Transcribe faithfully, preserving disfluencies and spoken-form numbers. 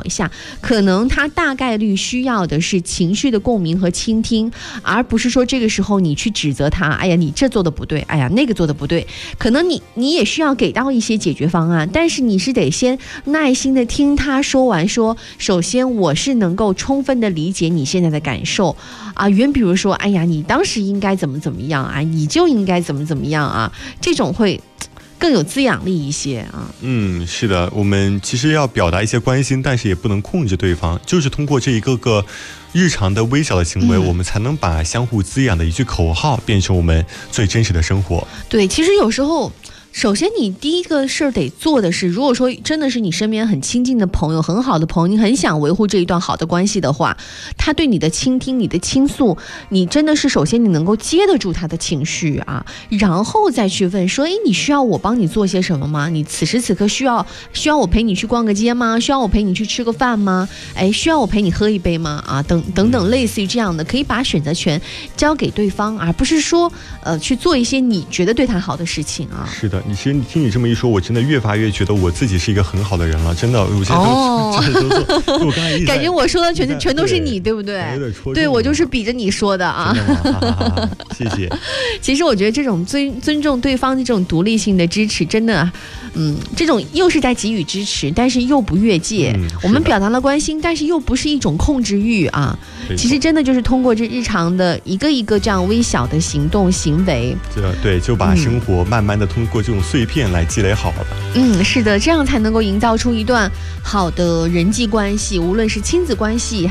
一下，可能他大概率需要的是情绪的共鸣和倾听，而不是说这个时候你去指责他，哎呀你这做的不对，哎呀那个做的不对，可能你你也需要给到一些解决方案，但是你是得先耐心的听他说完，说首先我是能够充分的理解你现在的感受啊，远比如说哎呀你当时应该怎么怎么样啊，你就应该怎么怎么样啊，这种会更有滋养力一些啊。 嗯，是的，我们其实要表达一些关心，但是也不能控制对方，就是通过这一个个日常的微小的行为、嗯、我们才能把相互滋养的一句口号变成我们最真实的生活。 对，其实有时候首先你第一个事儿得做的是，如果说真的是你身边很亲近的朋友，很好的朋友，你很想维护这一段好的关系的话，他对你的倾听，你的倾诉，你真的是首先你能够接得住他的情绪啊，然后再去问说，诶，你需要我帮你做些什么吗？你此时此刻需要需要我陪你去逛个街吗？需要我陪你去吃个饭吗？诶，需要我陪你喝一杯吗？啊，等等等，类似于这样的，可以把选择权交给对方，而不是说呃去做一些你觉得对他好的事情啊。 是的，你其实听你这么一说，我真的越发越觉得我自己是一个很好的人了，真的，我现在都、哦、真的都做。我刚才一直感觉我说的全全都是你，对不对？对，我就是比着你说的啊。 真的吗？哈哈哈哈，谢谢。 其实我觉得这种尊尊重对方的这种独立性的支持，真的，嗯，这种又是在给予支持，但是又不越界。嗯、我们表达了关心，但是又不是一种控制欲啊。其实真的就是通过这日常的一个一个这样微小的行动行为， 对，就把生活慢慢的通过这种碎片来积累好了。 嗯，是的，这样才能够营造出一段好的人际关系，无论是亲子关系